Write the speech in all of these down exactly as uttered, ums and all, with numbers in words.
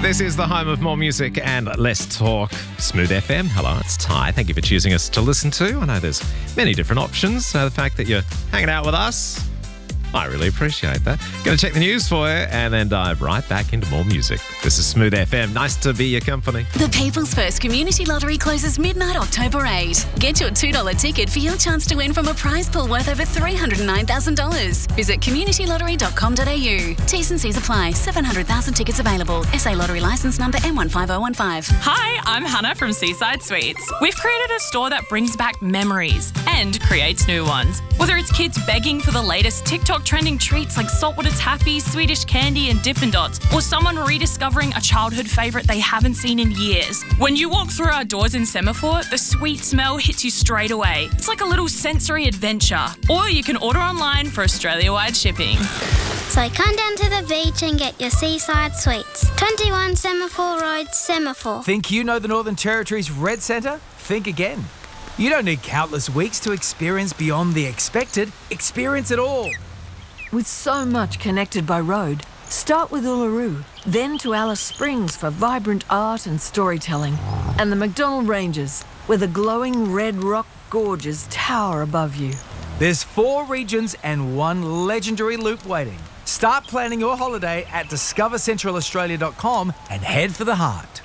This is the home of more music and less talk. Smooth F M. Hello, it's Ty. Thank you for choosing us to listen to. I know there's many different options. So the fact that you're hanging out with us, I really appreciate that. Going to check the news for you and then dive right back into more music. This is Smooth F M. Nice to be your company. The People's First Community Lottery closes midnight October eighth. Get your two dollars ticket for your chance to win from a prize pool worth over three hundred nine thousand dollars. Visit community lottery dot com dot a u. T's and C's apply. seven hundred thousand tickets available. S A Lottery licence number M one five oh one five. Hi, I'm Hannah from Seaside Sweets. We've created a store that brings back memories and creates new ones. Whether it's kids begging for the latest TikTok trending treats like saltwater taffy, Swedish candy and Dippin' Dots, or someone rediscovering a childhood favourite they haven't seen in years. When you walk through our doors in Semaphore, the sweet smell hits you straight away. It's like a little sensory adventure. Or you can order online for Australia-wide shipping. So come down to the beach and get your Seaside Sweets. twenty-one Semaphore Road, Semaphore. Think you know the Northern Territory's Red Centre? Think again. You don't need countless weeks to experience beyond the expected. Experience it all. With so much connected by road, start with Uluru, then to Alice Springs for vibrant art and storytelling, and the McDonnell Ranges, where the glowing red rock gorges tower above you. There's four regions and one legendary loop waiting. Start planning your holiday at discover central australia dot com and head for the heart.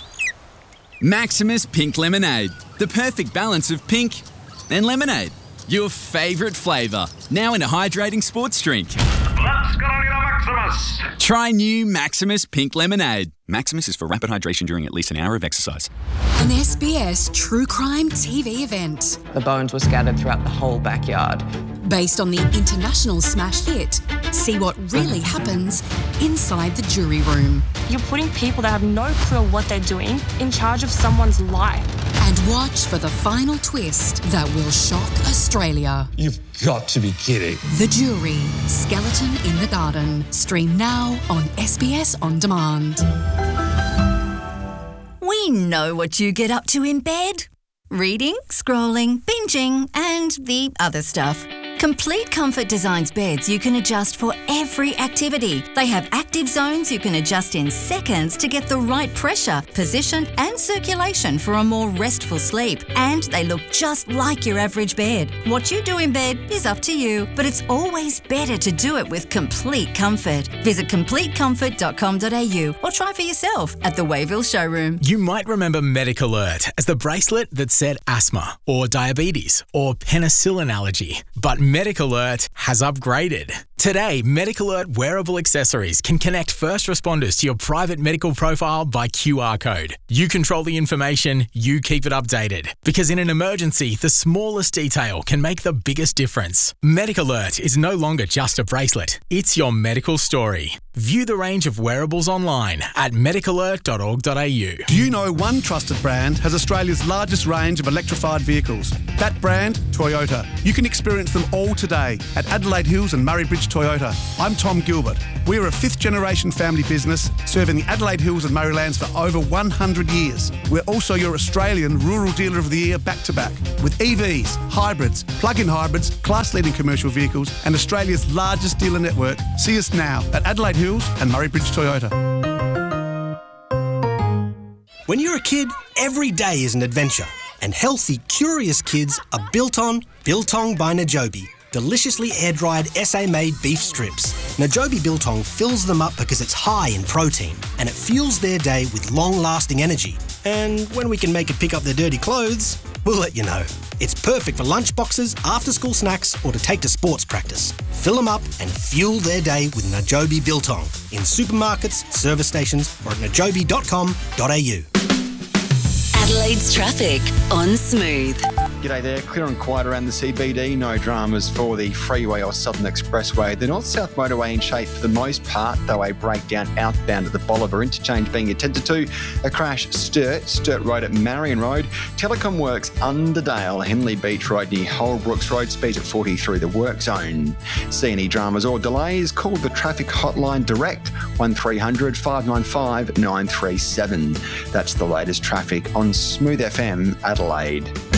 Maximus Pink Lemonade, the perfect balance of pink and lemonade. Your favourite flavour, now in a hydrating sports drink. Let's get on to Maximus. Try new Maximus Pink Lemonade. Maximus is for rapid hydration during at least an hour of exercise. An S B S true crime T V event. The bones were scattered throughout the whole backyard. Based on the international smash hit, see what really happens inside the jury room. You're putting people that have no clue what they're doing in charge of someone's life. And watch for the final twist that will shock Australia. You've got to be kidding. The Jury, Skeleton in the Garden. Stream now on S B S On Demand. We know what you get up to in bed. Reading, scrolling, binging, and the other stuff. Complete Comfort designs beds you can adjust for every activity. They have active zones you can adjust in seconds to get the right pressure, position and circulation for a more restful sleep. And they look just like your average bed. What you do in bed is up to you, but it's always better to do it with Complete Comfort. Visit complete comfort dot com dot a u or try for yourself at the Wayville showroom. You might remember MediCalert as the bracelet that said asthma or diabetes or penicillin allergy, but MediCalert has upgraded. Today, MediCalert wearable accessories can connect first responders to your private medical profile by Q R code. You control the information, you keep it updated. Because in an emergency, the smallest detail can make the biggest difference. MediCalert is no longer just a bracelet, it's your medical story. View the range of wearables online at medicalert dot org dot a u. Do you know one trusted brand has Australia's largest range of electrified vehicles? That brand, Toyota. You can experience them all today at Adelaide Hills and Murray Bridge Toyota. I'm Tom Gilbert. We are a fifth generation family business serving the Adelaide Hills and Murraylands for over one hundred years. We're also your Australian Rural Dealer of the Year back to back with E Vs, hybrids, plug-in hybrids, class-leading commercial vehicles and Australia's largest dealer network. See us now at Adelaide Hills and Murray Bridge Toyota. When you're a kid, every day is an adventure. And healthy, curious kids are built on Biltong by Najobi. Deliciously air-dried S A-made beef strips. Najobi Biltong fills them up because it's high in protein and it fuels their day with long-lasting energy. And when we can make it pick up their dirty clothes, we'll let you know. It's perfect for lunch boxes, after-school snacks or to take to sports practice. Fill them up and fuel their day with Najobi Biltong in supermarkets, service stations or at najobi dot com dot a u. Adelaide's traffic on Smooth. G'day there, clear and quiet around the C B D, no dramas for the freeway or Southern Expressway. The North-South motorway in shape for the most part, though a breakdown outbound at the Bolivar interchange being attended to. A crash Sturt, Sturt Road at Marion Road. Telecom works Underdale, Henley Beach Road near Holbrooks Road, speeds at forty through the work zone. See any dramas or delays, call the traffic hotline direct, one three hundred five nine five nine three seven. That's the latest traffic on Smooth F M Adelaide.